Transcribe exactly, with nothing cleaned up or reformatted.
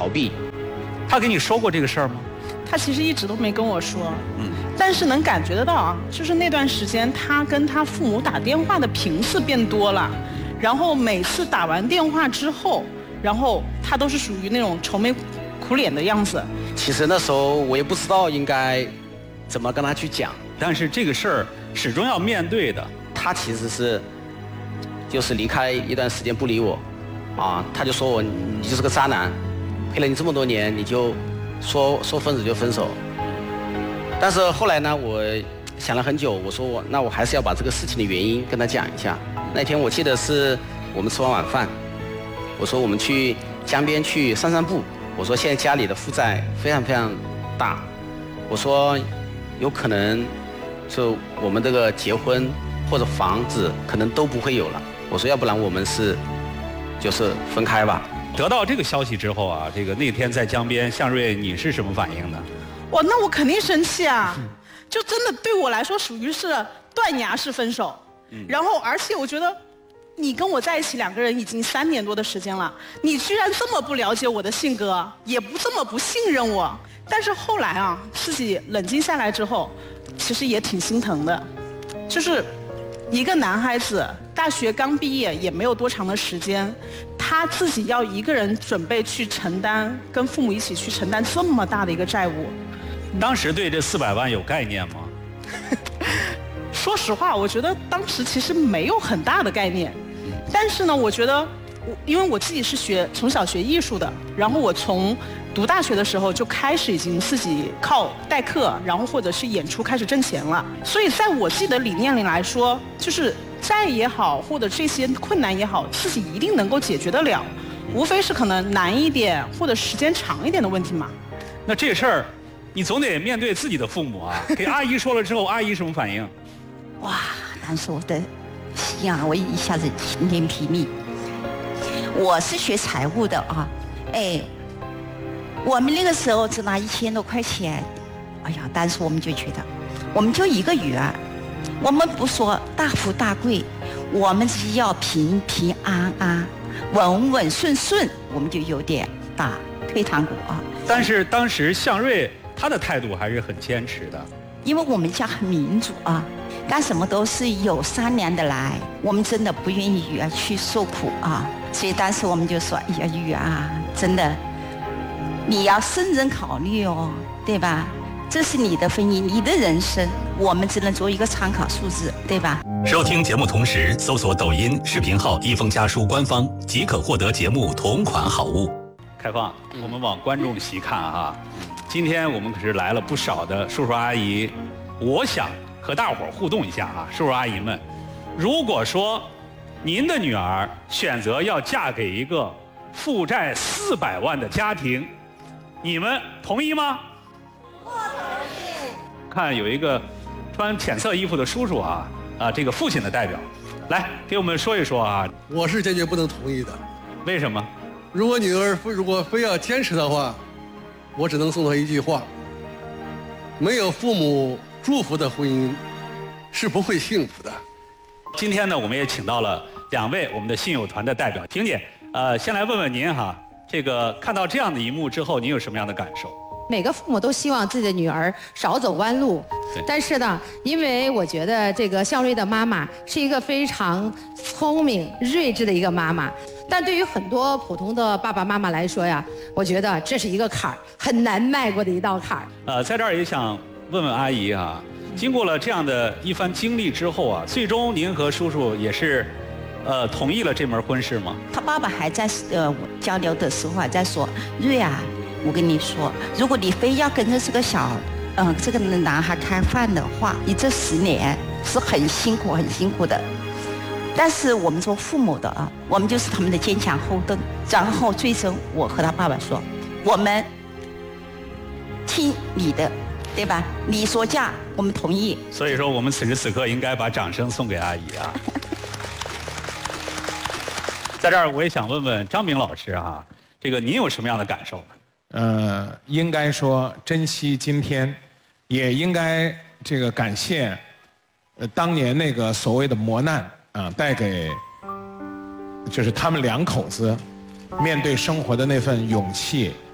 逃避。 他跟你说过这个事儿吗？ 他其实一直都没跟我说， 嗯， 但是能感觉得到啊，就是那段时间他跟他父母打电话的频次变多了，然后每次打完电话之后，然后他都是属于那种愁眉苦脸的样子。 其实那时候我也不知道应该怎么跟他去讲， 但是这个事儿始终要面对的。 他其实是就是离开一段时间不理我，啊，他就说我你就是个渣男，陪了你这么多年，你就说说分手就分手。但是后来呢，我想了很久，我说我那我还是要把这个事情的原因跟他讲一下。那天我记得是我们吃完晚饭，我说我们去江边去散散步。我说现在家里的负债非常非常大，我说有可能就我们这个结婚或者房子可能都不会有了。我说要不然我们是就是分开吧。 得到这个消息之后啊，这个那天在江边，向瑞你是什么反应呢？ 哇，那我肯定生气啊！就真的对我来说属于是断崖式分手。嗯、然后而且我觉得你跟我在一起两个人已经三年多的时间了，你居然这么不了解我的性格，也不这么不信任我。但是后来啊，自己冷静下来之后，其实也挺心疼的。就是一个男孩子大学刚毕业也没有多长的时间，他自己要一个人准备去承担，跟父母一起去承担这么大的一个债务。 当时对这四百万有概念吗？ 说实话，我觉得当时其实没有很大的概念。但是呢，我觉得我因为我自己是学从小学艺术的，然后我从读大学的时候就开始已经自己靠代课，然后或者是演出开始挣钱了。所以在我自己的理念里来说，就是债也好，或者这些困难也好，自己一定能够解决得了，无非是可能难一点或者时间长一点的问题嘛。 那这事儿，你总得面对自己的父母啊。给阿姨说了之后，阿姨什么反应？ 哇，当时我的心啊，我一下子晴天霹雳。我是学财务的啊，哎，我们那个时候只拿一千多块钱，哎呀，当时我们就觉得，我们就一个女儿，我们不说大富大贵，我们只要平平安安、稳稳顺顺，我们就有点打退堂鼓啊。 但是当时向瑞他的态度还是很坚持的， 因为我们家很民主啊。干什么都是有商量的来，我们真的不愿意女儿去受苦啊，所以当时我们就说，哎呀，女儿啊，真的，你要慎重考虑哦，对吧？这是你的婚姻，你的人生，我们只能做一个参考数字，对吧？ 收听节目同时搜索抖音视频号一封家书官方，即可获得节目同款好物。 开放，我们往观众席看哈，今天我们可是来了不少的叔叔阿姨，我想和大伙儿互动一下啊，叔叔阿姨们，如果说您的女儿选择要嫁给一个负债四百万的家庭，你们同意吗？不同意。看有一个穿浅色衣服的叔叔啊，啊，这个父亲的代表，来给我们说一说啊。 我是坚决不能同意的。 为什么？ 如果女儿如果非要坚持的话，我只能送她一句话：没有父母祝福的婚姻是不会幸福的。 今天呢，我们也请到了两位我们的信友团的代表。婷姐，呃，先来问问您哈，这个看到这样的一幕之后，您有什么样的感受？ 每个父母都希望自己的女儿少走弯路，但是呢，因为我觉得这个向瑞的妈妈是一个非常聪明、睿智的一个妈妈，但对于很多普通的爸爸妈妈来说呀，我觉得这是一个坎儿，很难迈过的一道坎儿。 呃，在这儿也想问问阿姨啊，经过了这样的一番经历之后啊，最终您和叔叔也是，呃，同意了这门婚事吗？ 他爸爸还在呃交流的时候还在说，瑞啊，我跟你说，如果你非要跟着这个小，嗯、呃，这个男孩开饭的话，你这十年是很辛苦很辛苦的。但是我们做父母的啊，我们就是他们的坚强后盾。然后最终我和他爸爸说，我们听你的，对吧？你说嫁，我们同意。 所以说，我们此时此刻应该把掌声送给阿姨啊。在这儿，我也想问问张明老师啊，这个您有什么样的感受呢？ 呃，应该说珍惜今天，也应该这个感谢，呃，当年那个所谓的磨难啊，带给就是他们两口子面对生活的那份勇气